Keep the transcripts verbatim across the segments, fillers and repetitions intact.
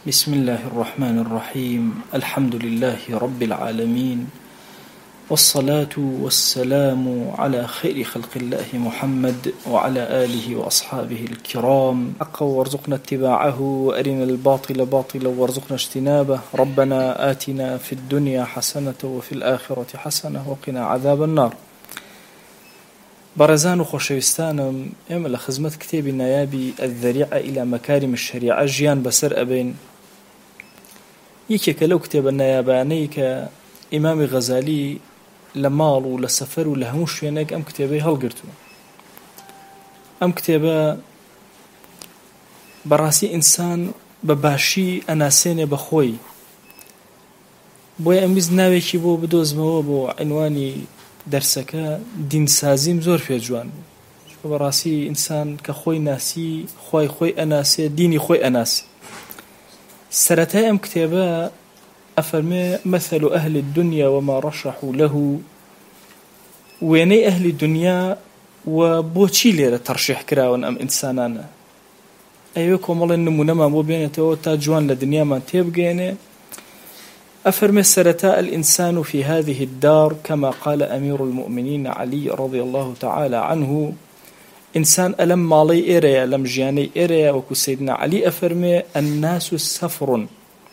بسم الله الرحمن الرحيم الحمد لله رب العالمين والصلاة والسلام على خير خلق الله محمد وعلى آله وأصحابه الكرام حقا وارزقنا اتباعه وأرنا الباطل باطلا وارزقنا اجتنابه ربنا آتنا في الدنيا حسنة وفي الآخرة حسنة وقنا عذاب النار. بەڕێزان و خۆشەویستانم، ئێمە لە خزمەت کتێبی نایابی الذەریعە إلى مەکاریم الشەریعە ژیان بەسەر ئەبین. یەکێکە لەو کتێبە نایابانەی کە ئیمامی غەزالی لە ماڵ و لە سەفەر و لە هەموو شوێنێک ئەم کتێبەی هەڵگرتووە. ئەم کتێبە بەڕاستی ئینسان بە باشی ئەناسێنێ بەخۆی، بۆیە ئەمویست ناوێکی بۆ بدۆزمەوە بۆ عنوانی دەرسەکە دینسازیم زۆر پێجوان بوو. بەڕاستی ئینسان کە خۆی ناسی، خۆی خۆی ئەناسێ، دینی خۆی ئەناسی. سەرەتای ئەم کتێبە ئەفەرمێ مەثل ئەهلی الدنیا وما رشحوا له، وێنەی ئەهلی دنیا و بۆچی لێرە تەرشیح کراون ئەم ئینسانانە. ئەوێ کۆمەڵێن نمونەمان بۆ بێنێتەوە تا جوان لە دنیامان تێبگەێنێ. أفرمي سرتا الإنسان في هذه الدار كما قال أمير المؤمنين علي رضي الله تعالى عنه، إنسان ألم مالي إريا لم جياني إريا وكو سيدنا علي أفرمي الناس سفر،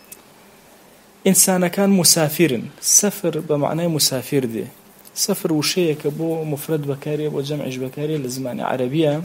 إنسان كان مسافر، سفر بمعنى مسافر دي سفر وشيء كبو مفرد بكاري وجمعش بكاري لزمان عربية،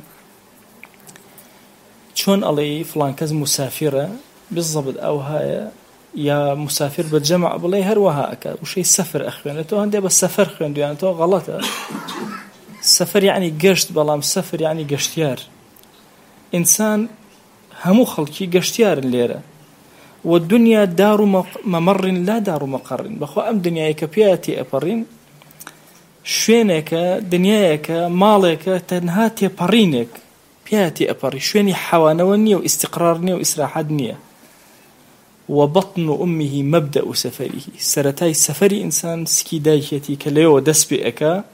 شون علي فلان كز مسافرة بالضبط أو هاي يا مسافر بالجمع بڵێ هەروەها ئەکات وشەی سەفر ئەخوێنێتەوە، هەندێک بە سەفەر خوێندویانەوە غەڵەتە. سەفەر یعنی گەشت، بەڵام سەفر یعنی گەشتیار. ئینسان هەموو خەڵکی گەشتیارن لێرە. والدنيا دار ممر لا دار مقر، بەخوا ئەم دنیای کە پێیەتی ئەپەڕین شوێنێکە، دنیایەکە، ماڵێکە تەنها تێپەڕینێک پێیەتی ئەپەڕی، شوێنی حەوانەوە نییە و ئیستیقرار نییە و ئیسراحەت نییە. وبطن أمه مبدأ سفره، سرتاي سفري إنسان سكي دايكتي كليو دسبي أكا.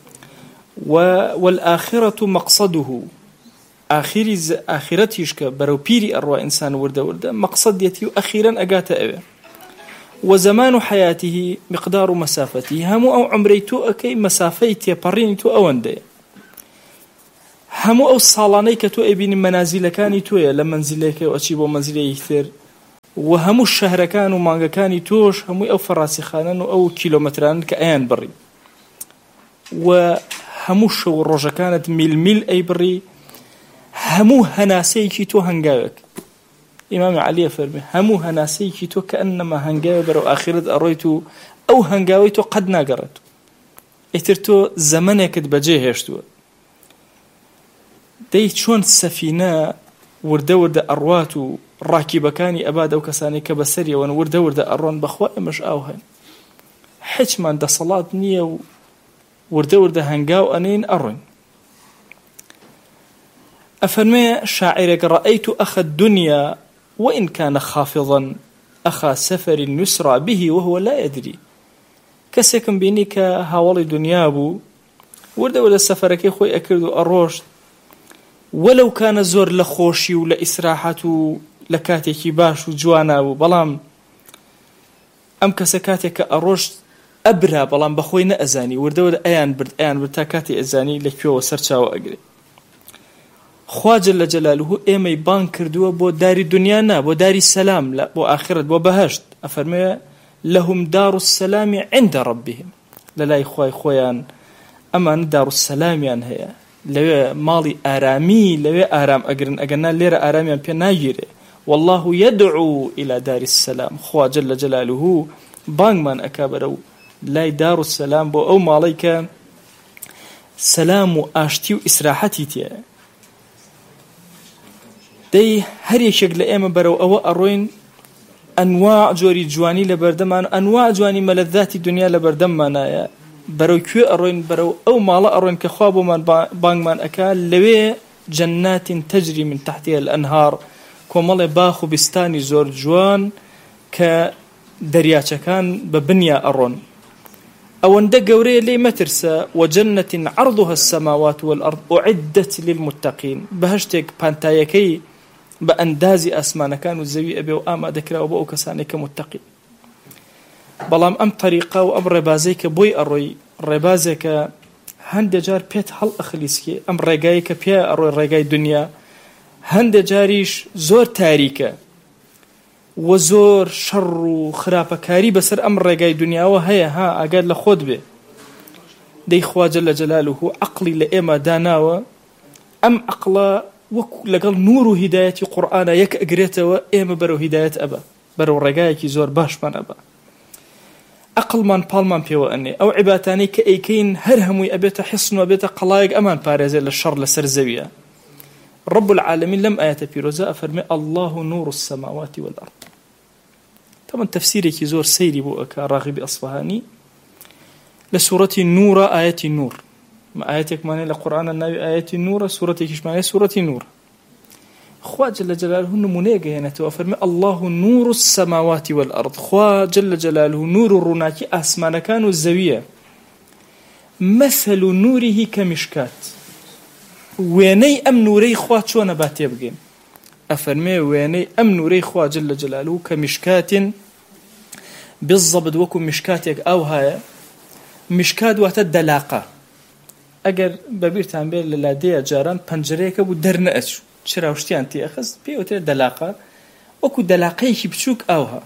والآخرة مقصده، آخري آخرتيش كبرو بيري أروى إنسان ورده ورده مقصد يتيو أخيرا أقات أبي. وزمان حياته مقدار مسافته، همو أو عمريتو أكي مسافيتي برينتو أوندي، همو أو صالانيكتو أبين منازلكاني تويا لمنزلك وأشيبو منزلي يثير، وهمو الشهركان ومانغاكاني توش همو أو فراسخانان أو كيلومتران كأيان بري، وهمو الشو الرجا كانت ميل ميل أي بري، همو هناسيكي تو هنغاوك. إمام علي فرمي همو هناسيكي تو كأنما هنغاوي برو آخرت أرويتو أو هنغاويتو قد ناقرتو اترتو زمنك بجيه هشتو دي چون السفينة ورده ورده أرواتو راكبكاني أباد أو كساني كبسري وان ورده ورده أروان بخواء مش أوهن حجمان دا صلاة نية ورده ورده هنقاو أنين أروان. أفرمي شاعرك رأيت أخ الدنيا وإن كان خافضا أخا سفر يسرى به وهو لا يدري، كسيكم بينيك هاولي دنيابو ورده ورده سفركي خوي أكردو أروش، ولو كان زور لخوشي ولا إسراحة لكاتيكي باش وجوانا وبلام أم كسكاتيك أروش أبرا بلام بخوينا أزاني ورده ورده أيان برد أيان برد تاكاتي أزاني لكيو وسرچاو أقري. خوا جل جلاله إيمي بان كردوا بو داري دنيانا بو داري السلام، لا بو آخرت بو بهشت. أفرمي لهم دار السلام عند ربهم، للاي خواي خويان أمان دار السلام يعني هي لو مالي آرامي لو آرام أجرن أجرنا ليرة آرامي بيناجيره. والله يدعو إلى دار السلام، خوا جل جلاله بانغ من أكابرو لا دار السلام بو أو ماليك سلام وآشتي وإسراحتي تيا دي هري شكل إيما برو أو أروين أنواع جوري جواني لبردمان، أنواع جواني ملذات الدنيا لبردمانا برو كيو أروين برو أو مالا أروين كخوابو من بانغ من أكال لوي جنات تجري من تحتها الأنهار، كومال باخو بستاني زور جوان كدرياتشكان ببنيا أرون أو اندق قوري لي مترسى. وجنة عرضها السماوات والأرض أعدت للمتقين، بهشتك بانتايكي بە ئەندازی ئاسمانەکان و زەوی ئەبێ و ئامادەکراوە بۆ ئەو کەسانێک کە متەقین. بەڵام ئەم طریقە و ئەم ڕێبازەی کە بۆی ئەڕۆی ڕێبازێکە هەندێک جار پێت هەڵ ئەخلیسکێ، ئەم ڕێگایی کە پێ ئەڕۆی ڕێگای دنیا هەندێک جاریش زۆر تاریکە و زۆر شەڕ و خراپەکاری بەسەر ئەم ڕێگای دنیاوە هەیە. ها ئاگاد لە خۆت بێ، دەی خوا جەل جەلالوه عەقڵی لە ئێمە داناوە، ئەم عەقڵە وەکو لەگەڵ نور و هیدایەتی قورئانە یەک ئەگرێتەوە، ئێمە بەرەو هیدایەت ئەبە، بەرەو ڕێگایەکی زۆر باشمان ئەبە. عەقڵمان پاڵمان پێوە ئەنێ ئەو عیباتانەی کە ئەیکەین هەر هەمووی ئەبێتە حیسن و ئەبێتە قەڵایەک ئەمان پارێزێت لە شەڕ لەسەر زەویە. رب العالمين لم آية بيروزا أفرمي الله نور السماوات والأرض. طبعا تفسيري كي زور سيري بو أكا راغب أصفهاني لسورة النور آية النور، ما آياتك معنى لقرآن النبي آية النور، سورة كيش معنى سورة النور. خوا جل جلاله نمونيقى ينتو أفرمي الله نور السماوات والأرض، خوا جل جلاله نور الرناكي أسمان كانوا الزوية، مثل نوره كمشكات، ويني أم نوري خوا چۆنە با تێبگەین؟ ئەفەرمێ وێنەی ئەم نورەی خوا جل جلاله كمشكات بالضبط وەکو مشکاتێک ئەو هەیە. مشکات واتە دەلاقە. ئەگەر بەبیرتان بێت لە لادەیە جاران پەنجەرەیەکە بوو دەرنەئەچوو، چراوشتیان تێخست، پێوترێت دەلاقە، وەکو دەلاقەیەکی بچووک ئەوها.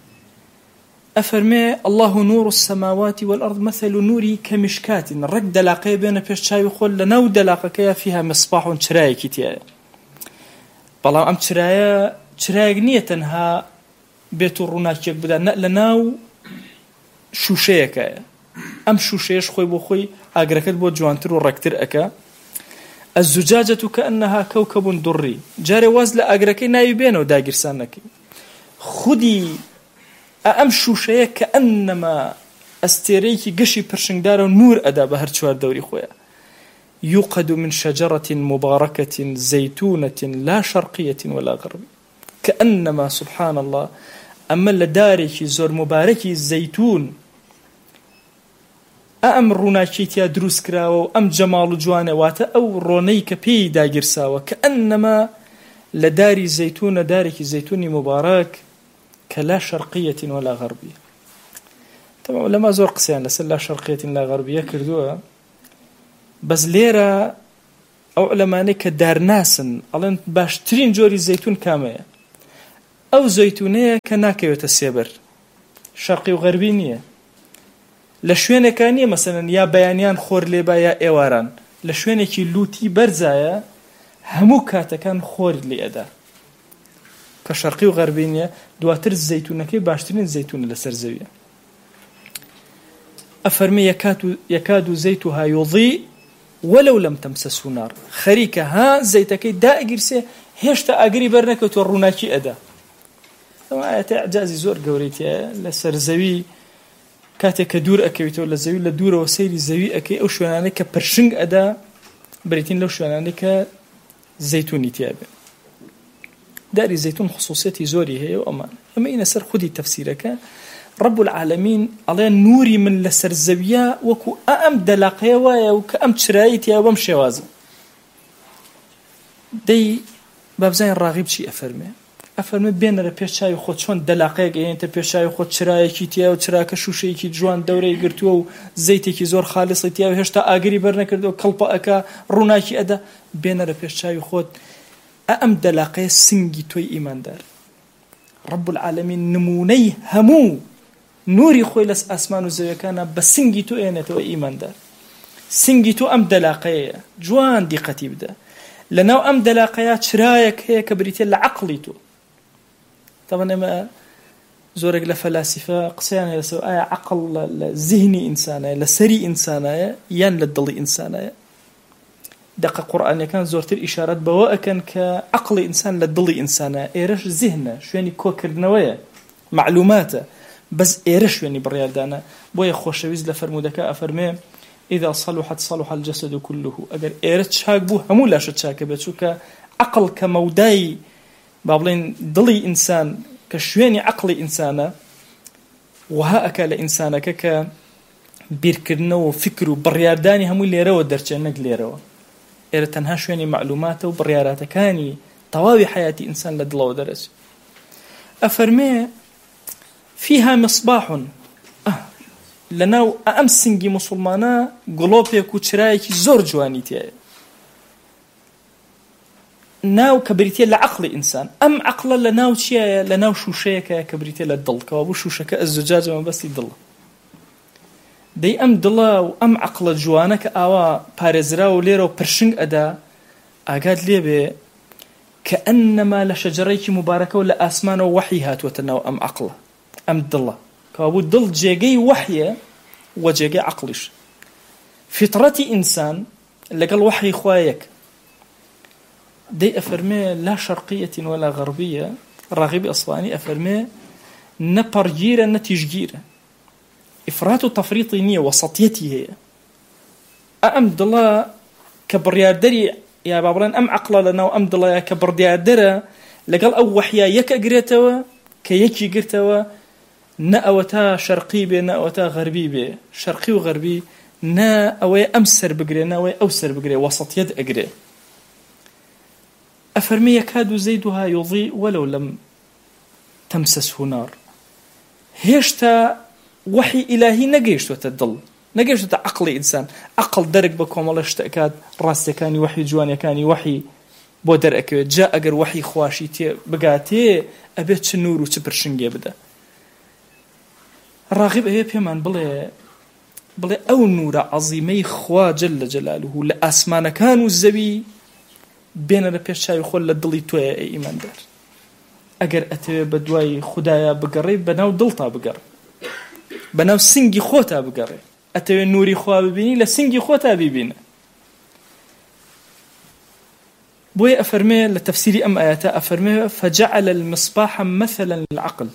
أفرمي الله نور السماوات والأرض مثل نوري كمشكات، رك دلاقة بين بيش شاي وخل لنو دلاقة كيا فيها مصباح شراية كتيا. بلا أم شراية شراية نية تنها بيت الرناك يبدأ لناو شوشية كيا. أم شوشيش خوي بخوي أجركت بود جوانتر وركتر أكا. الزجاجة كأنها كوكب دري، جاري وازل أجركي نايبينه داقر سانك. خدي ئەم شوشەیە کە ئەنەما ئەستێرەیەکی گەشی پرشنگدارە و نور ئەدا بە هەر چوار دەوری خۆیە. يوقد من شجرة مباركة زيتونة لا شرقية ولا غربية كأنما سبحان الله أما لداركي زور مباركي زيتون ئەم ڕووناکیتیا دروست کراوە و ئەم جەماڵ و جوانە واتە ئەو ڕۆنەی کە پێی داگیرساوە کە ئەنەما لە داری زەیتونە دارێکی زەیتونی مبارەک کە لا شرقية ولا غربية. طبعا لما زۆر قسەیان لەسەر لا شرقية لا غربية کردووە، بەس لێرە ئەو عولەمانەی کە دارناسن ئەڵێن باشترین جۆری زەیتون کامەیە؟ ئەو زەیتونەیە کە ناکەوێتە سێبەر، شەرقی و غەربی نییە. لە شوێنێکە نییە مەسەلەن یا بەیانیان خۆر لێبا یا ئێواران، لە شوێنێکی لوتی بەرزایە هەموو کاتەکان خۆر لێ ئەدا کە شەرقی و غەربی نییە. دواتر زەیتونەکەی باشترین زەیتونە لەسەر زەویە. ئەفەرمێ یەکاد زەیتها یوضیء ولو لم تمسسه نار، خەریکە ها زەیتەکەی دائگیرسێ هێشتا ئاگری بەرنەکەوتوە ڕووناکی ئەدا. ئەمە ئاەتە ئەعجازی زۆر گەورەیە لەسەر زەوی کاتێک کە دوور ئەکەویتەوە لە زەوی، لە دوورەوە سەیری زەوی ئەکەی ئەو شوێنانەی کە پرشنگ ئەدا بریتین لەو شوێنانەی کە زەیتونی تیابێ. داری زەیتون خصوصیەتی زۆری هەیە و ئەمان ئەمە ئینە سەر خودی تەفسیرەکە. رب العالمین ئەڵێ نوری من لەسەر زەویە وەکو ئەم دەلاقەیە وایە و کە ئەم چرایی تیا بەم شێوازە. دەی بابزای ڕاغیب چی ئەفەرمێ؟ ئەفەرمێ بێنەرە پێش چاوی خۆت چۆن دەلاقەیەک ئێنێتە پێش چاوی خۆت چرایەکی تیا و چراکە شوشەیەکی جوان دەورەی گرتووە و زەیتێکی زۆر خالصی تیا و هێشتا ئاگری بەرنەکردەوە کەڵپە ئەکا ڕووناکی ئەدا. بێنەرە پێش چاوی خۆت ئەم دەلاقەیە سنگی تۆی ئیماندار. رب العالمین نمونەی هەموو نوری خۆی لەس ئاسمان و زەویەکانە بە سنگی تۆ ئێنێتەوە ئیماندار. سنگی تۆ ئەم دەلاقەیە جوان دیقەتی بدە. لەناو ئەم دەلاقەیە چرایەک هەیە کە بریتێ لە عەقڵی تۆ. طبعا ئێمە زۆرێک لە فەلاسیفە قسەیان هەیە لەسەر ئایا عەقڵ لە زیهنی ئینسانایە، لە سەری ئینسانایە یان لە دڵی ئینسانایە؟ دقة قرآن كان زورتر إشارات بواء كان كعقل إنسان للضل إنسانا إيرش ذهنه شواني كوكر نوايا معلوماته بس إيرش يعني بريال دانا بويا خوشويز لفرمودك أفرمي إذا صلحت صلح الجسد كله. أجر إيرش شاك بو همو لا شاك بتشوك عقل كموداي بابلين ضلي إنسان كشواني عقل إنسانا وها أكل إنسانك ك بيركرنا وفكر بريال داني همو اللي روا درجة نقل روا. ئێرە تەنها شوێنی معلوماتە و بڕیاراتەکانی تەواوی حیاتی ئینسان لە دڵەوە دەرەچێت. ئەفەرمێ فيها مصباح لەناو ئەم سنگی موسڵمانە گڵۆپێک و چرایەکی زۆر جوانی تایە، ناو کە بریتێ لە عەقڵی ئینسان. ئەم عەقڵە لە ناو چیایە؟ لە ناو شوشەیەکە کە بریتێ لە دڵ، کەوا بوو شوشەکە ئەزجاجە مەبەستی دڵە. دەی ئەم دڵە و ئەم عەقڵە جوانە کە ئاوا پارێزرا و لێرە و پرشنگ ئەدا، ئاگات لێبێ کە ئەنەما لە شەجەرەیەکی مبارەکە و لە ئاسمانەوە وەحی هاتووەتە ناو ئەم عەقڵە، ئەم دڵە، کەوا بوو دڵ جێگەی وەحیە و جێگەی عەقڵیش. فیتڕەتی ئینسان لەگەڵ وەحی خوا یەک. دەی ئەفەرمێ لا شەرقیەة ولا غەربیە، ڕاغیبی ئەسڵانی ئەفەرمێ نە پەڕگیرە نە تیژگیرە، ئیفرات و تەفریطی نییە، وەسەطیەتی هەیە. ئەم دڵە کە بڕیاردەری یا با بڵێن ئەم عەقڵە لەناو ئەم دڵەیە کە بڕیاردەرە لەگەڵ ئەو وەحیە یەک ئەگرێتەوە کە یەکی گرتەوە، نە ئەوە تا شەرقی بێ نە ئەوە تا غەربی بێ، شەرقی و غەربی نە ئەوەیە ئەم سەر بگرێ نە ئەوەیە ئەو سەر بگرێ، وەسەطیەت ئەگرێ. ئەفەرمێ یەکاد زەیدها یوضیء وەلەو لەم تەمسەسه نار. هێشتا وحی ئیلاهی نەگەیشتوتە دڵ، نەگەیشتوتە عەقڵی ئینسان. عەقڵ دەرک بە کۆمەڵە شتەکات، ڕاستیەکانی وحی جوانیەکانی وحی بۆ دەرئەکەوێت. جا ئەگەر وحی خواشی تێ بگاتێ ئەبێت چ نور و چ پرشنگێ بدە. ڕاغب ئەوێ پێمان بڵێ بڵێ ئەو نورە عەزیمەی خوا جەل جەلالوه لە ئاسمانەکان و زەوی بێنە لە پێش چاوی خۆت لە دڵی تۆیە ئەی ئیماندار. ئەگەر ئەتەوێ بە دوای خودایە بگەڕێ بەناو دڵتا بگەڕ، بەناو سنگی خۆتا بگەڕێ. ئەتەوێ نوری خوا ببینی لە سنگی خۆتا ببینە. بۆیە ئەفەرمێ لە تەفسیری ئەم ئاەتە ئەفەرمێ فجعل المصباح مثلا للعقل.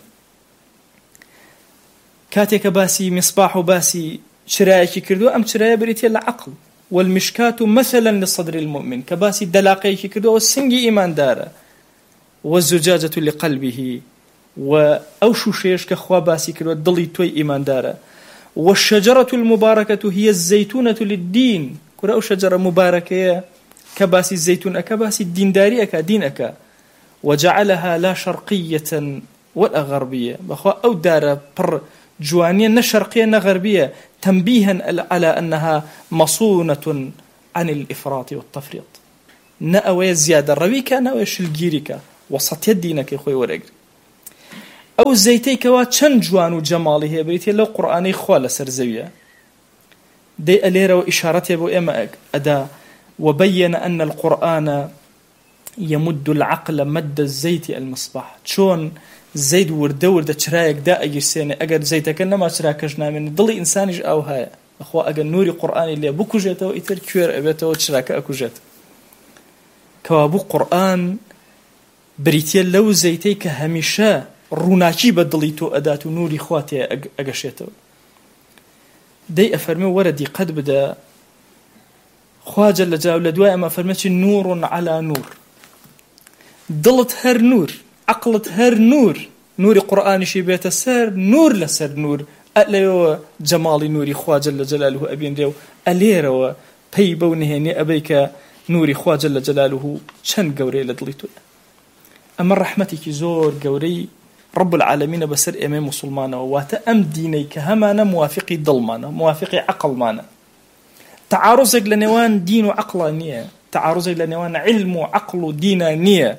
کاتێکە باسی مصباح و باسی چرایەکی کردو، ئەم چرایە بریتێ لە عەقڵ. والمشكاة مثلا لصدر المؤمن، كباسي دلاقيك كدو والسنجي إيمان داره، والزجاجة لقلبه وأو شوشيش كخوا باسي كدو الضلي توي إيمان داره. والشجرة المباركة هي الزيتونة للدين، كرا أو شجرة مباركة كباسي الزيتون أكباسي الدين داري أكا دين أكا. وجعلها لا شرقية ولا غربية، بخوا أو دارة بر جوانية نشرقية نغربية، تنبيها على أنها مصونة عن الإفراط والتفريط. نأوي زيادة رويك نأوي شلجيرك وسط يدينك يخوي ورقر. أو زيتيك واتشن جوان وجمالي بريتي لو قرآني خوال سرزوية دي أليرا وإشارته بو إما أدا. وبين أن القرآن يمد العقل مد الزيت المصباح. شون زيد ورده ورده چرايك دا اجر سيني اگر زيتك نما چراكش نامن ضل انسانيش او هاي اخوا اگر نوري قرآني اللي بو كوجته ايتر كير ابيته چراك اكوجت كوابو قرآن بريتيا لو زيتيك هميشه روناكي بدليتو اداتو نوري خواتي اگشيتو. دي افرمي وردي قد بدا خواجه لجاو لدواء ما فرمتش نور على نور. ضلت هر نور، عقلت هر نور، نور قرآن شي بيت السر نور لسر نور. أليو جمال نوري خوا جل جلاله أبين ريو أليرو بيبو نهيني أبيك نوري خوا جل جلاله شن قوري لدليتو. أما رحمتك زور قوري رب العالمين بسر إمام مسلمانا واتأم دينيك همانا موافقي ظلمانا موافقي عقل مانا. تعارضك لنوان دين وعقل نية، تعارضك لنوان علم وعقل ودين نية.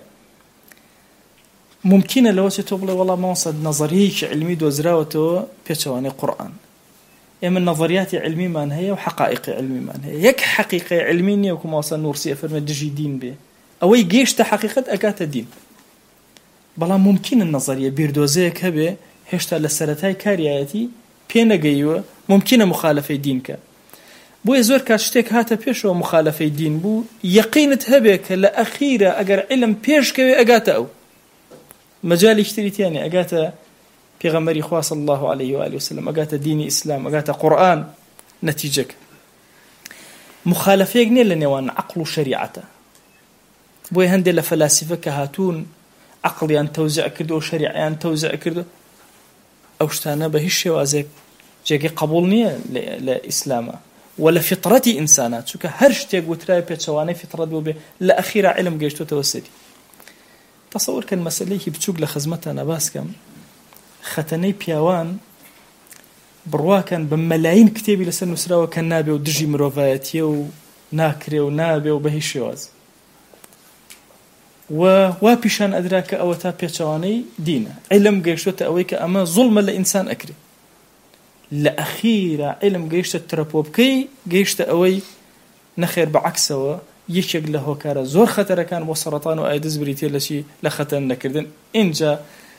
ممكن لو تقول والله ما وصل نظريك علمي دوزراوته بيتواني قرآن. يعني من نظريات علمي ما هي وحقائق علمي ما هي. يك حقيقة علمية وكما وصل نورسي أفرم دجي دين به. أو يجيش تحقيقة أكات الدين. بلا ممكن النظرية بيردوزيك هبه هشتا لسرتاي كارياتي بينا جيوه ممكن مخالفة دينك. بو يزور كاشتك هاتا بيش ومخالفة دين بو يقينت هبك لأخيرة أجر علم بيش كوي أجاتا أو مجال اشتريتياني أجاتا بيغمري خواه صلى الله عليه وآله وسلم أجاتا ديني إسلام أجاتا قرآن نتيجك مخالفة يجني لنوان عقل شريعته بو يهندي لفلاسفة كهاتون عقلي أن توزع كردو وشريعي أن توزع كردو أوشتانا بهش وازيك جاكي قبولني لإسلامه ولا فطرتي إنسانات شو كهرش تيجو تراي بيتشواني فطرة بوبي لأخيرا علم جيشتو توسدي تصور كان مسألەیەکی بچووک لە خزمەتانە باسکەم خەتەنەی پیاوان بڕواکەن بە مەلاین کتێبی لەسەر نووسراوە کە نابێ و دژی مرۆڤایەتیە و ناکرێ و نابێ و بە هیچ شێواز و وا پیشان ئەدرا کە ئەوە تا پێچەوانەی دینە عیلم گەیشتوتە ئەوەی کە ئەمە زوڵمە لە ئینسان ئەکرێ لە ئەخیرە عیلم گەیشتە ترەپۆ بکەی گەیشتە ئەوەی نەخێر بەعەکسەوە یەکێک لە هۆکارە زۆر خەتەرەکان بۆ سەرەتان و ئایدز بریتێ لەچی لە خەتەر نەکردن اینجا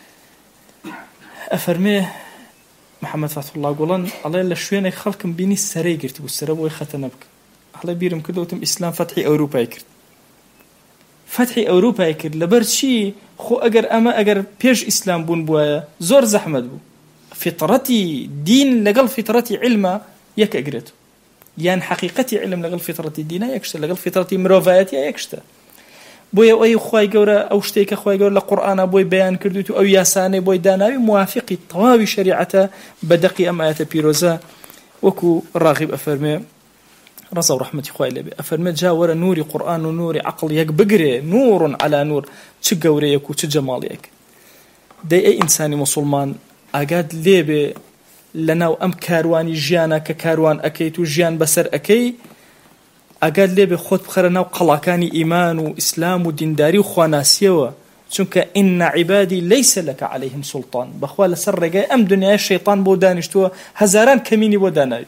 ئەفەرمێ محەممەد فەتحوڵڵا گوڵان ئەڵێ لە شوێنێک خەڵکم بینی سەرەی گرت بوو سەرە بۆی خەتەنە بکە هەڵێ بیرم کردوتم ئیسلام فەتحی ئەوروپای کرد فەتحی ئەوروپای کرد لەبەر چی خۆ ئەگەر ئەمە ئەگەر پێش ئیسلام بوون بووە زۆر زەحمەت بوو فطرەتی دین لەگەڵ فطرەتی علمە یەک ئەگرێت یان حقیقەتی علم لەگەڵ فطرەتی دینە یەکشتە لەگەڵ فطرەتی مرۆڤایەتی یەکشتە بۆیە ئەوەی خوای گەورە ئەو شتێک کە خوای گەورە لە قورئانە بۆی بەیان کردوویت و ئەو یاسانەی بۆی داناوی موافقی تەواوی شریعەتە بەدەقی ئەم ئایەتە پیرۆزە وەکو ڕاغب ئەفەرمێ ڕزا و ڕەحمەتی خوای لێبێ ئەفەرمێ جا وەرە نوری قورئان و نوری عەقڵ یەک بگرێ نور على نور چ گەورەیەک و چ جەماڵیەک دەی ئەی ئینسانی موسڵمان ئاگات لێبێ لەناو ئەم کاروانی ژیانە کە کاروان ئەکەیت و ژیان بەسەر ئەکەی ئەگەر لێبێ خۆت بخەرە ناو قەڵاکانی ئیمان و ئیسلام و دینداری و خواناسیەوە چونکە ئین عیبادی لەیسە لەکە عەلەیهم سوڵتان بەخوا لەسەر ڕێگای ئەم دنیای شەیطان بۆ دانیشتووە هەزاران کەمینی بۆ داناوی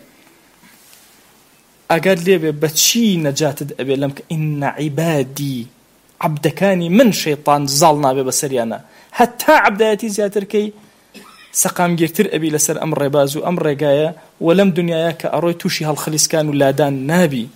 ئەگەر لێبێ بەچی نەجاتت ئەبێ لەم کە ئین عیبادی عەبدەکانی من شەیطان زاڵ نابێ بەسەریانە هەتا عەبدایەتی زیاترکەی سەقامگیرتر ئەبی لەسەر ئەم ڕێباز و ئەم ڕێگایە و لەم دنیاە کە ئەڕۆی تووشی هەڵخلیسکان و لادان نابی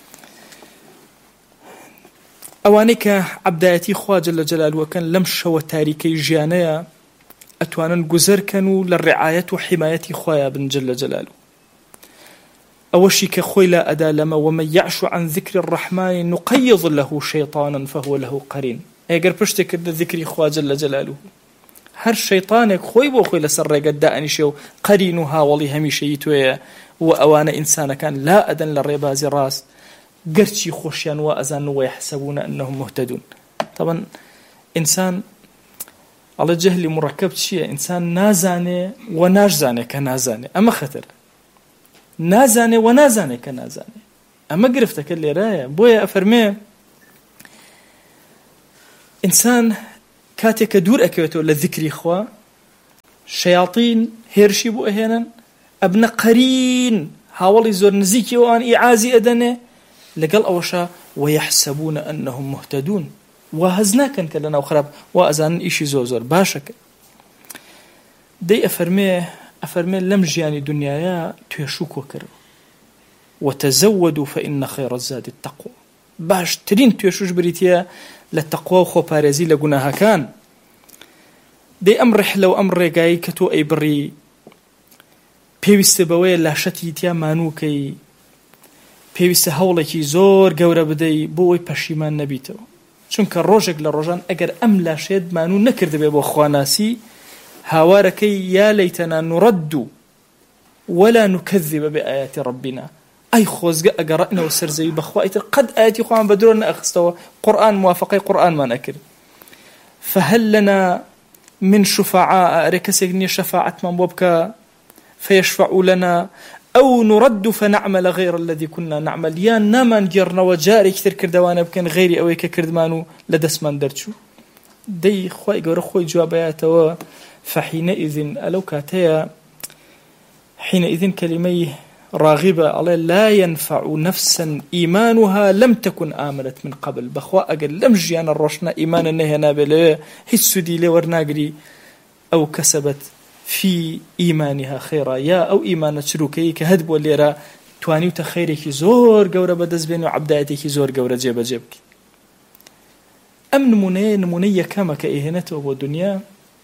ئەوانەی کە عەبدایەتی خوا جەل جەلالوەکەن لەم شەوە تاریکەی ژیانەیە ئەتوانن گوزەرکەن و لە ڕێعایەت و حیمایەتی خوایە بن جەل جەلالو ئەوەشی کە خۆی لا ئەدا لەمە ومن يعش عن ذكر الرحمن نقيض له شيطانا فهو له قرين ئەگەر پشتێک کرد ذکری خوا جەل جەلالو هەر شەیطانێک خۆی بۆ خۆی لەسەر ڕێگەت دائنیشێ و قەرین و هاوڵی هەمیشەیی تۆیە و ئەوانە ئینسانەکان لا ئەدەن لە ڕێبازی ڕاست گەرچی خۆشیان وا ئەزان و وەیحسەبون ئەنەهم مهتەدون طبعا ئینسان ئەڵێ جەهلی مڕەکەب چییە ئینسان نازانێ و ناشزانێ کە نازانێ ئەمە خەتەرە نازانێ و نازانێ کە نازانێ ئەمە گرفتەکە لێرایە بۆیە ئەفەرمێ ئینسان کاتێک کە دوور ئەکەوێتەوە لە ذکری خوا شەیاطین هێرشی بۆ ئەهێنن ئەبنە قەرین هاوڵی زۆر نزیکی ئەوان ئیعازی ئەدەنێ لەگەڵ ئەوەشە وەیەحسەبون ئەنەهم مهتەدون وا هەز ناکەن کە لەناو خراپ وا ئەزانن ئیشی زۆر زۆر باشەکە دەی ئەفەرمێ ئەفەرمێ لەم ژیانی دنیاە توێشوو کۆکردەوە وتەزەودوا فإن خير الزاد التقوى باشترین توێشوش بریتە لە تەقوا و خۆپارێزی لە گوناهەکان دەی ئەم ڕحلە و ئەم ڕێگایی کە تۆ ئەی بڕی پێویستە بەوەیە لاشەتی تیا مانووکەی پێویستە هەوڵێکی زۆر گەورە بدەی بۆ ئەوی پەشیمان نەبیتەوە چونکە ڕۆژێک لە ڕۆژان ئەگەر ئەم لاشێت مانوو نەکردبێ بۆ خواناسی هاوارەکەی یا لەیتەنا نوڕەد ولا نكذب بآيات ربنا أي خوزق أقرأنا وسرزي بخوائتر قد آياتي خوان بدرون أخستوى قرآن موافقي قرآن ما نكر فهل لنا من شفعاء ركسيني شفاعة من بوبك فيشفعوا لنا أو نرد فنعمل غير الذي كنا نعمل يا نمان جرنا وجاري كتير كردوانا بكن غيري أويك كردمانو لدسمان درتشو دي خوي قور خوي جوابياته فحينئذ ألو كاتيا حينئذ كلميه راغبة على لا ينفع نفسا إيمانها لم تكن آمنت من قبل بخوا أقل لم جيان الرشنا إيمانا نهنا بلا هسو دي لورناقري أو كسبت في إيمانها خيرا يا أو إيمان تشروكي كهدب وليرا توانيو تخيريكي زور قورة بدزبين وعبدايتيكي زور قورة جيبا جيبك أم نموني نمونية كما كإهنته ودنيا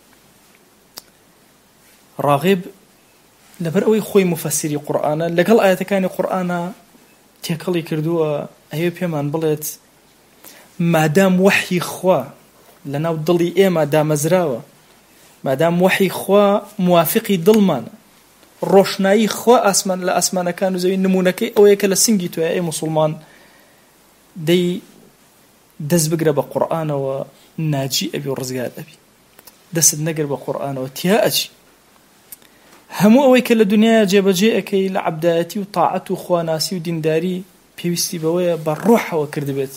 راغب لبر أوي خوي مفسري قرآنا لقل آيات كان قرآنا تيكالي كردوا أيو بيمان بلت ما دام وحي خوا لنا ودلي إيه ما دام مزراوة ما دام وحي خوا موافقي ضلمان روشناي خوا أسمان لا أسمان كانوا زي نمونكي أو يكلا سنجي تو أي مسلمان دي دز بقرا بقرآن و ناجی ئەبی و ڕزگار ئەبی. دەست نەگەر بە قورئانەوە تیا ئەچی. هەموو ئەوەی کە لە دنیا جێبەجێ ئەەکەی لە عەبدایەتی و تاعەت و خواناسی و دینداری پێویستی بەوەیە بە ڕۆحەوە کردبێت.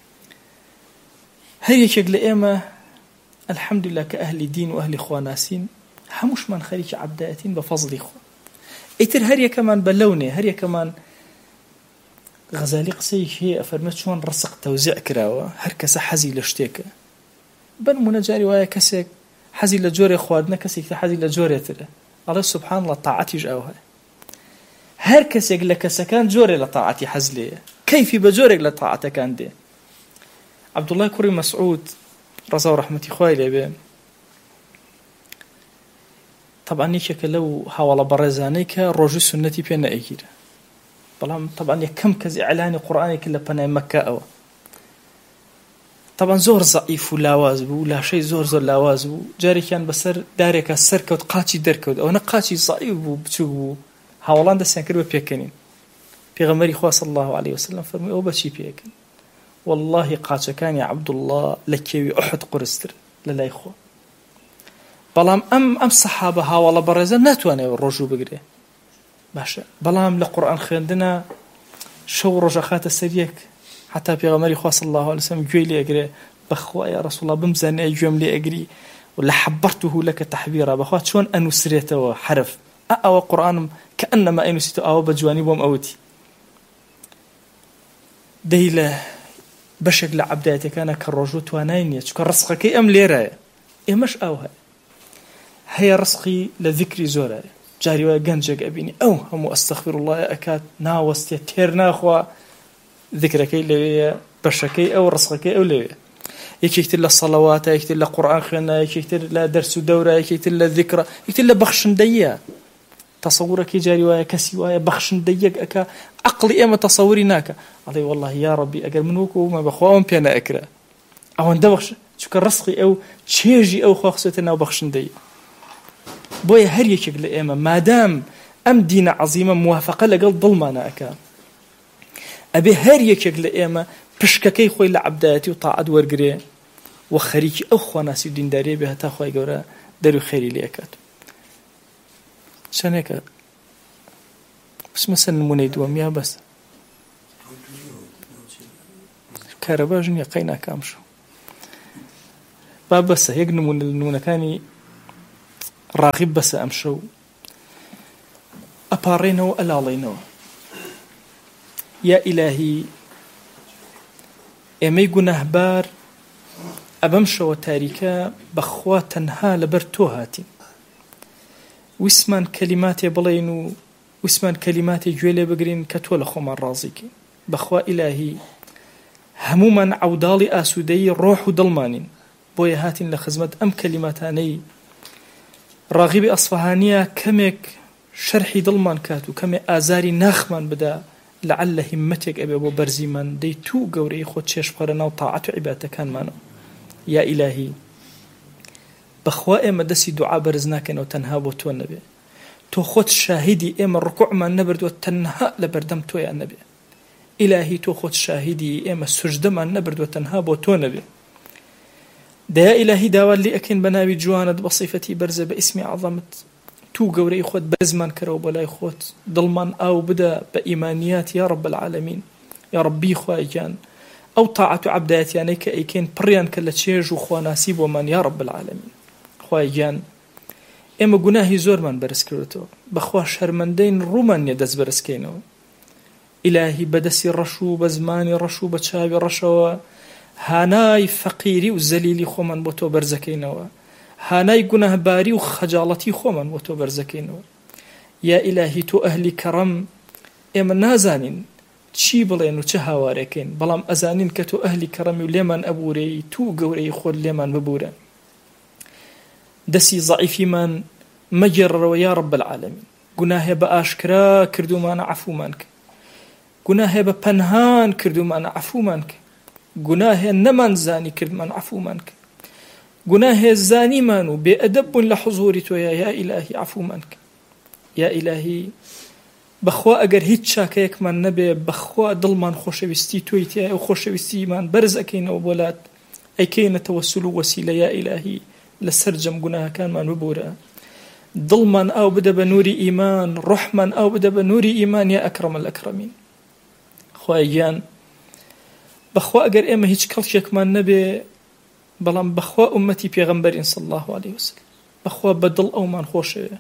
هەر یەکێک لە ئێمە الحەمدولله کە ئەهلی دین و ئەهلی خواناسین هەمووشمان خەریکی عەبدایەتین بە فەزلی خوا. ئیتر هەر یەکەمان بە لەونێ، هەر یەکەمان غەزالی قسەیەکی هەیە ئەفەرمێت چۆن ڕزق تەوزیع کراوە، هەر کەسە حەزی لە شتێکە. بەنمونە جاری وایە کەسێک حەزی لە جۆرێ خواردنە، کەسێک حەزی لە جۆرێترە، ئەڵێ سوبحان الله تاعەتیش ئەو هەیە. هەر کەسێک لە کەسەکان جۆرێ لە تاعەتی حەز لێیە، کەیفی بە جۆرێک لە تاعەتەکان دێ. عەبدوڵڵای کوڕی مەسعود ڕەزا و ڕەحمەتی خوای لێبێ طبعا یەکێکە لەو هاوڵە بەڕێزانەی کە ڕۆژووی سونەتی پێ نەئەگیرە، بەڵام طبعا یەکەم کەس ئیعلانی قورئانی کرد لە پەنای مەککە ئەوە. طبعا زۆر زەعیف و لاواز بوو، لاشەی زۆر زۆر لاواز بوو. جارێکیان بەسەر دارێکە سەرکەوت قاچی دەرکەوت، ئەوە نە قاچی زەعیف بوو بچوو بوو، هاوڵان دەستیان کرد بە پێکەنین. پێغەمبەری خوا صلی الله علیه وسلم فەرمووی ئەوە بەچی پێکەن؟ والله قاچەکانی عەبدوڵڵا لە کێوی ئوحد قورستر لە لای خۆ. بەڵام ئەم ئەم سەحابە هاوڵە بەڕێزە ناتوانێت ڕۆژوو بگرێ. باشە، بەڵام لە قورئان خوێندنە شەو ڕۆژە خاتە سەر یەک، حتا پێغەمبەری خوا صلی الله علیه وسلم گوێی لێ ئەگرێ، بەخوا یا ڕەسوڵ الله بمزانێ ئەی گوێم لێ ئەگری و لە حەبەرته لەکە تەحبیرا، بەخوا چۆن ئەنووسرێتەوە حرف، ئەوە قورئانم کە ئەنەما ئەینووسیتەوە ئەوە بە جوانی بۆم ئەوتی. دەی لە بەشێک لە عەبدایەتەکانە کە ڕۆژوو توانای نییە، چونکە ڕزقەکەی ئەم لێرەیە، ئێمەش ئەو هەیە هەیە ڕزقی لە ذیکری زۆرایە. جاری وایە گەنجێک ئەبینی ئەو هەموو ئەستەغفر الله ئەکات، ناوەستێ تێر ناخوا، ذیکرەکەی لەوەیە، بەشەکەی ئەو ڕزقەکەی ئەو لەوەیە. یەکێکتر لە سەڵەواتە، یەکتر لە قورئان خوێندنە، یەکێکتر لە دەرس و دەورە، یەکێکتر لە ذیکرە، یەکتر لە بەخشندەیە. تەسەوورەکەی جاری وایە کەسی وایە بەخشندەیەک ئەکا، عەقڵی ئێمە تەسەووری ناکە، ئەڵێ والله یا ڕەبی ئەگەر من وەکو ئەومە بەخواوەم پێ نەئەکرا ئەوەندە بەخش، چونکە ڕزقی ئەو چێژی ئەو خوا خسوێتە ناو بەخشندەی. بۆیە هەر یەکێک لە ئێمە مادام ئەم دینە عەزیمە موافقە لەگەڵ دڵمانە ئەکا، ئەبێ هەر یەکێک لە ئێمە پشکەکەی خۆی لە عەبدایەتی و تاعەت وەرگرێ و خەریکی ئەو خواناسی و دینداریە بێ، هەتا خوای گەورە دەروی خێری لێ ئەکات. چەندێکە بس مەسەن نمونەی دووەم یا بەس کارەباش نییە قەی ناکام شو با بەسە یەک نمونە لە نمونەکانی ڕاغیب بەسە ئەم شەو ئەپاڕێنەوە ئەلاڵێنەوە. یا ئیلاهی ئێمەی گوناهبار ئەبەم شەوە تاریکە بەخوا تەنها لەبەر تۆ هاتین، ویسمان کەلیماتێ بڵێن و ویسمان کەلیماتێ گوێ لێ بگرین کە تۆ لە خۆمان ڕازیکەین. بەخوا ئیلاهی هەمومان عەوداڵی ئاسوودەیی ڕۆح و دڵمانین، بۆیە هاتین لە خزمەت ئەم کەلیماتانەی ڕاغیبی ئەسفەهانیە کەمێک شەرحی دڵمان کات و کەمێک ئازاری ناخمان بدا، لەعەلە هیممەتێک ئەبێ بۆ بەرزیمان، دەی تو گەورەی خۆت چێش بخەرە ناو تاعەت و عیبادەتەکانمانەوە. یا ئیلاهی بەخوا ئێمە دەستی دوعا بەرز ناکەنەوە تەنها بۆ تۆ نەبێ، تۆ خۆت شاهیدی ئێمە ڕکوعمان نەبردووە تەنها لە بەردەم تۆیان نەبێ. ئیلاهی تۆ خۆت شاهیدی ئێمە سوجدەمان نەبردووە تەنها بۆ تۆ نەبێ. دەیا ئیلاهی داوات لێ ئەکەین بە ناوی جوانت بە صیفەتی بەرزە بە ئیسمی عەظەمت، تو گەورەی خۆت بەرزمان کەرەوە بۆ لای خۆت، دڵمان ئاو بدە بە ئیمانیات یا رب العالمین. یا ربی خوای گیان ئەو تاعەت و عەبدایەتیانەی کە ئەیکەین پڕیان کە لە چێژ و خواناسی بۆمان یا رب العالمین. خوای گیان ئێمە گوناهی زۆرمان بەرز کردوێتەوە، بەخوا شەرمەندەین ڕوومان نییە دەست بەرزکەینەوە. ئیلاهی بەدەستی ڕەش و بە زمانی ڕەش و بە چاوی ڕەشەوە هانای فەقیری و زەلیلی خۆمان بۆ تۆ بەرزەکەینەوە، هانای گوناهباری و خەجاڵەتی خۆمان بۆ تۆ بەرزەکەینەوە. یا ئیلاهی تۆ ئەهلی کەڕەم، ئێمە نازانین چی بڵێن و چه هاوارێکین، بەڵام ئەزانین کە تۆ ئەهلی کەڕەمی و لێمان ئەبورەی، تو گەورەی خۆت لێمان ببورە. دەستی زەعیفیمان مەگێڕەوە یا رب العالمین. گوناهێ بە ئاشکرا کردومانە عەفومان کە، گوناهێ بە پەنهان کردومانە عەفومان کە، گوناهێ نەمانزانی کردمان عەفومان کە، گوناهێ زانیمان و بێئەدەب بوون لە حوزوری تۆیە یا ئیلاهی عەفومان کە. یا ئیلاهی بەخوا ئەگەر هیچ چاکەیەکمان نەبێ، بەخوا دڵمان خۆشەویستی تۆی تایە و خۆشەویستیمان بەرز ئەکەینەوە بۆلات، ئەیکەینە تەوەسول و وەسیلە یا ئیلاهی لەسەر جەم گوناهەکانمان ببورە، دڵمان ئاو بدە بە نووری ئیمان، ڕوحمان ئاو بدە بە نووری ئیمان یا ئەکرەم الئەکرەمین. خوای گیان بەخوا ئەگەر ئێمە هیچ کەڵکێکمان نەبێ، بەڵام بەخوا ئومەتی پێغەمبەرین صلی الله علیه وسلم، بەخوا بەدڵ ئەومان خۆشەوێ.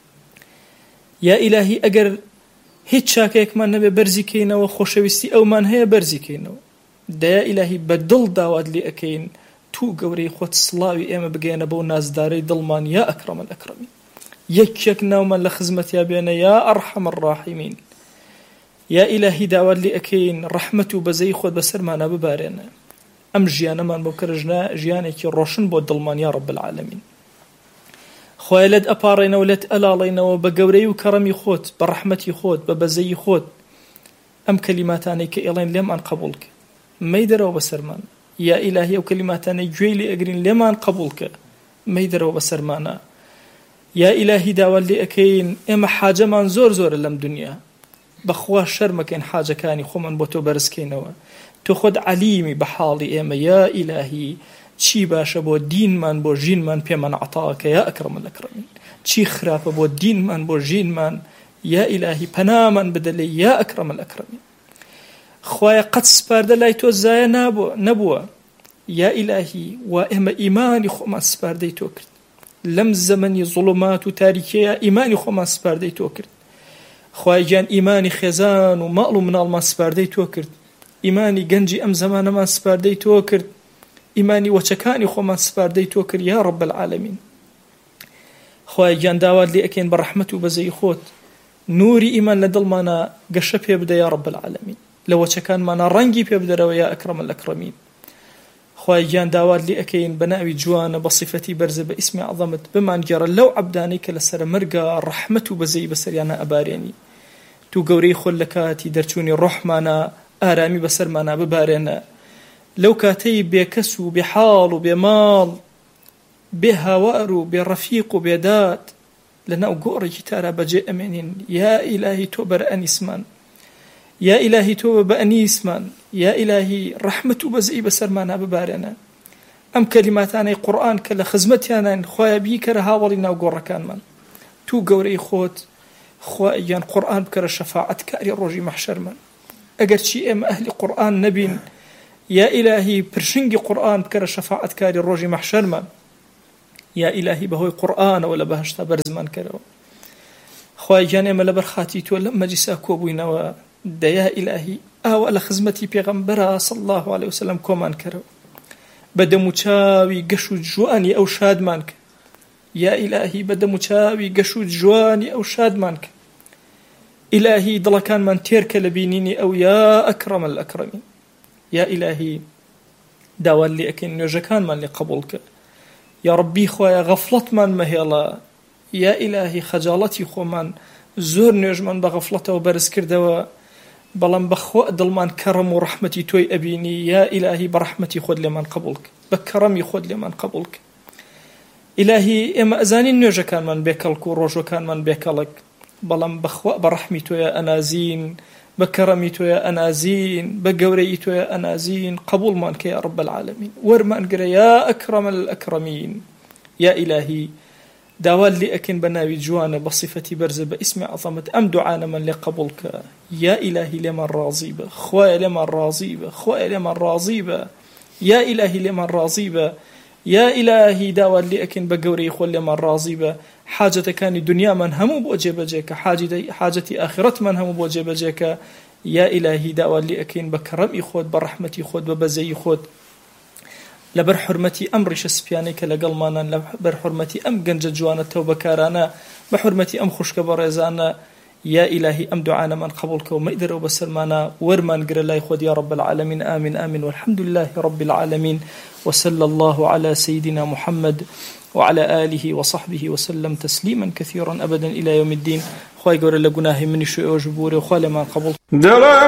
یا ئیلاهی ئەگەر هیچ چاکەیەکمان نەبێ بەرزیکەینەوە، خۆشەویستی ئەومان هەیە بەرزیکەینەوە. دەیا ئیلاهی بەدڵ داوات لێ ئەکەین تو گەورەی خۆت سڵاوی ئێمە بگەێنە بەو نازدارەی دڵمان یا ئەکرەم الئەکرەمین. یەکێک ناومان لە خزمەتیا بێنە یا ئەرحەم الراحیمین. یا ئیلاهی داوات لێ ئەکەین ڕەحمەت و بەزەی خۆت بەسەرمانە ببارێنە، ئەم ژیانەمان بۆ کردژنە ژیانێکی ڕۆشن بۆ دڵمان یا رب العالمین. خوای لەت ئەپاڕێنەوە لەت ئەلاڵێنەوە بە گەورەی و کەڕەمی خۆت، بە ڕەحمەتی خۆت، بە بەزەی خۆت ئەم کەلیماتانەی کە ئێڵێن لێمان قبوڵ کە مەی دەرەوە بەسەرمان. یا ئیلاهی ئەو کەلیماتانەی گوێی لێ ئەگرین لێمان قبوڵ کە مەی دەرەوە بەسەرمانە. یا ئیلاهی داوات لێ ئەکەین ئێمە حاجەمان زۆر زۆرە لەم دنیا، بەخوا شەرمەکەین حاجەکانی خۆمان بۆ تۆ بەرزکەینەوە. تۆ خۆت عەلیمی بە حاڵی ئێمە یا ئیلاهی، چی باشە بۆ دینمان بۆ ژینمان پێمان عەتاکە یا ئەکرەم الئەکرەمین، چی خراپە بۆ دینمان بۆ ژینمان یا ئیلاهی پەنامان بدە لێ یا ئەکرەم الئەکرەمین. خوایە قەت سپاردە لای تۆ زایە نەبووە یا ئیلاهی، وا ئێمە ئیمانی خۆمان سپاردەی تۆ کرد لەم زەمەنی زوڵمات و تاریکەیە، ئیمانی خۆمان سپاردەی تۆ کرد. خوای گیان ئیمانی خێزان و ماڵ و مناڵمان سپاردەی تۆ کرد، ئیمانی گەنجی ئەم زەمانەمان سپاردەی تۆ کرد، ئیمانی وەچەکانی خۆمان سپاردەی تۆ کرد یا رب العالمین. خوای گیان داوات لێ ئەکەین بە ڕەحمەت و بەزەی خۆت نووری ئیمان لە دڵمانە گەشە پێ بدە یا رب العالمین، لە وەچەکانمانە ڕەنگی پێ بدەرەوە یا ئەکرەم الئەکرەمین. خوای گیان داوات لێ ئەکەین بە ناوی جوانە بە صیفەتی بەرزە بە ئیسمی عەظەمت بمان گێڕە لەو عەبدانەی کە لەسەر مەرگە ڕەحمەت و بەزەی بەسەریانە ئەبارێنی. تو گەورەی خۆت لە کاتی دەرچوونی ڕۆحمانە ئارامی بەسەرمانە ببارێنە، لەو کاتەی بێکەس و بێحاڵ و بێماڵ بێهاوار و بێڕەفیق و بێداد لەناو گۆڕێکی تارا بەجێ ئەمێنین. یا ئیلاهی تۆ بەرە ئەنیسمان، یا ئیلاهی تۆ بە ئەنیسمان، یا ئیلاهی ڕەحمەت و بەزەی بەسەرمانە ببارێنە. ئەم کەلیماتانەی قورئان کە لە خزمەتیانن خوایە بیکەرە هاوڵی ناو گۆڕەکانمان. تو گەورەی خۆت خوای گیان قورئان بکەرە شەفاعەتکاری ڕۆژی مەحشەرمان. ئەگەر چی ئێمە ئەهلی قورئان نەبین، یا ئیلاهی پرشنگی قورئان بکەرە شەفاعەتکاری ڕۆژی مەحشەرمان. یا ئیلاهی بەهۆی قورئانەوە لە بەهەشتا بەرزمان کەرەوە. خوای گیان ئێمە لەبەر خاتی تۆ لەم مەجلیسا کۆبووینەوە، دەیا ئیلاهی ئاوە لە خزمەتی پێغەمبەرە صلی الله علیه وسلم کۆمان کەرەوە، بە دەم و چاوی گەش و جوانی ئەو شادمان کە. یا ئیلاهی بە دەم و چاوی گەش و جوانی ئەو شادمان کە. ئیلاهی دڵەکانمان تێرکە لە بینینی ئەو یا ئەکرەم الئەکرەمین. یا ئیلاهی داوات لێ ئەکەین نوێژەکانمان لێ قبوڵ کە. یا ڕەبی خوایە غەفڵەتمان مەهێڵە، یا ئیلاهی خەجاڵەتی خۆمان زۆر نوێژمان بە غەفڵەتەوە بەرز کردەوە، بەڵام بەخوا دڵمان کەڕەم و ڕەحمەتی تۆی ئەبینی. یا ئیلاهی بە ڕەحمەتی خۆت لێمان قبوڵ کە، بە کەڕەمی خۆت لێمان قبوڵ کە. ئیلاهی ئێمە ئەزانین نوێژەکانمان بێکەڵک و ڕۆژەکانمان بێکەڵک، بەڵام بەخوا بە ڕەحمی تۆیە ئەنازین، بە کەڕەمی تۆیە ئەنازین، بە گەورەی تۆیە ئەنازین. قبوڵمان کە یا رب العالمین، وەرمان گرە یا ئەکرەم الئەکرەمین. یا ئیلاهی داوات لێ ئەکەین بە ناوی جوانە بە صیفەتی بەرزە بە ئیسمی عەظەمت ئەم دوعانەمان لێ قبوڵ کە. یا ئیلاهی لێمان ڕازی بە، خوایە لێمان ڕازی بە، خوایە لێمان ڕازی بە، یا ئیلاهی لێمان ڕازی بە. یا ئیلاهی داوات لێ ئەکەین بە گەورەی خۆت لێمان ڕازی بە، حاجەتەکانی دنیامان هەموو بۆ جێبەجێکە، حاجەتی ئاخرەتمان هەموو بۆ جێبەجێکە. یا ئیلاهی داوات لێ ئەکەین بە کەڕەمی خۆت، بە ڕەحمەتی خۆت، بە بەزەی خۆت، لەبەر حورمەتی ئەم ڕیشە سپیانەی کە لەگەڵمانن، لەبەر حورمەتی ئەم گەنجە جوانە تەوبەکارانە، بە حورمەتی ئەم خوشکە بەڕێزانە. یا ئیلاهی ئەم دوعانەمان قبوڵ کە و مەی دەرەوە بەسەرمانە، وەرمان گرە لای خۆت یا رب العالمین. آمین آمین والحمد لله رب العالمين، وصلى الله على سيدنا محمد وعلى آله وصحبه وسلم تسليما كثيرا أبدا إلى يوم الدين. خواهي قول لقناه مني شو أجبوري وخالي ما قبل